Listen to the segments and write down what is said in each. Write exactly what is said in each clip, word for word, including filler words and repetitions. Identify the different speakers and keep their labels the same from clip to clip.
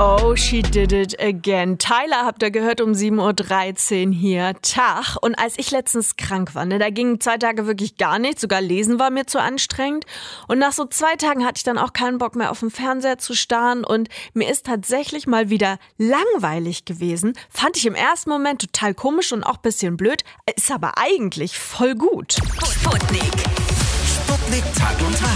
Speaker 1: Oh, she did it again. Tyler habt ihr gehört um sieben Uhr dreizehn hier. Tag. Und als ich letztens krank war, ne, da gingen zwei Tage wirklich gar nichts. Sogar lesen war mir zu anstrengend. Und nach so zwei Tagen hatte ich dann auch keinen Bock mehr auf den Fernseher zu starren. Und mir ist tatsächlich mal wieder langweilig gewesen. Fand ich im ersten Moment total komisch und auch ein bisschen blöd. Ist aber eigentlich voll gut.
Speaker 2: Sputnik. Sputnik Tag und Tag.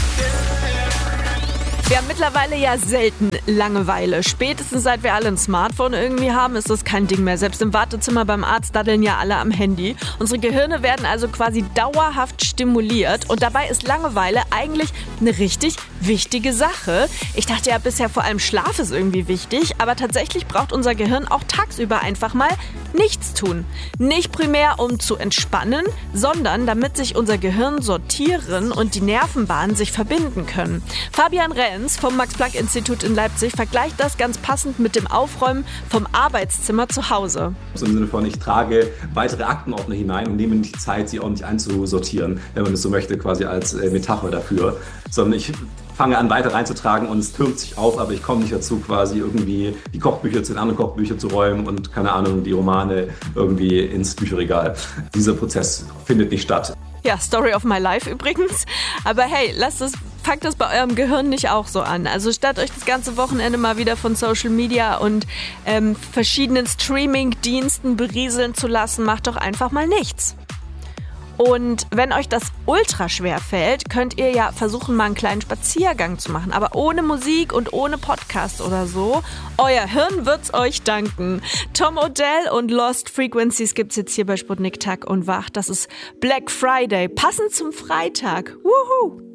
Speaker 1: Wir haben mittlerweile ja selten Langeweile. Spätestens seit wir alle ein Smartphone irgendwie haben, ist das kein Ding mehr. Selbst im Wartezimmer beim Arzt daddeln ja alle am Handy. Unsere Gehirne werden also quasi dauerhaft stimuliert. Und dabei ist Langeweile eigentlich eine richtig wichtige Sache. Ich dachte ja bisher vor allem Schlaf ist irgendwie wichtig. Aber tatsächlich braucht unser Gehirn auch tagsüber einfach mal nichts tun. Nicht primär um zu entspannen, sondern damit sich unser Gehirn sortieren und die Nervenbahnen sich verbinden können. Fabian Renz vom Max-Planck-Institut in Leipzig vergleicht das ganz passend mit dem Aufräumen vom Arbeitszimmer zu Hause.
Speaker 3: Im Sinne von, ich trage weitere Aktenordner hinein und nehme nicht die Zeit, sie ordentlich einzusortieren, wenn man es so möchte, quasi als Metapher dafür. Sondern ich fange an, weiter reinzutragen und es türmt sich auf, aber ich komme nicht dazu, quasi irgendwie die Kochbücher zu den anderen Kochbüchern zu räumen und, keine Ahnung, die Romane irgendwie ins Bücherregal. Dieser Prozess findet nicht statt.
Speaker 1: Ja, Story of my life übrigens. Aber hey, lasst es, packt das bei eurem Gehirn nicht auch so an. Also statt euch das ganze Wochenende mal wieder von Social Media und ähm, verschiedenen Streaming-Diensten berieseln zu lassen, macht doch einfach mal nichts. Und wenn euch das ultra schwer fällt, könnt ihr ja versuchen, mal einen kleinen Spaziergang zu machen. Aber ohne Musik und ohne Podcast oder so. Euer Hirn wird's euch danken. Tom Odell und Lost Frequencies gibt's jetzt hier bei Sputnik Tag und Wach. Das ist Black Friday, passend zum Freitag. Wuhu!